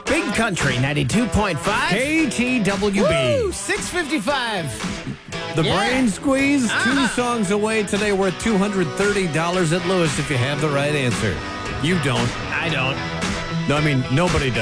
Big Country 92.5. KTWB. Woo, 655. The Yeah. Brain Squeeze, Uh-huh. 2 songs away today, worth $230 at Lewis if you have the right answer. You don't. I don't. No, I mean, nobody does.